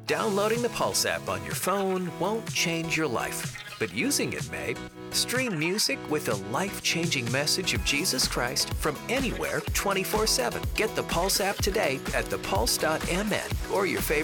Downloading the Pulse app on your phone won't change your life, but using it may. Stream music with a life-changing message of Jesus Christ from anywhere 24/7. Get the Pulse app today at thepulse.mn or your favorite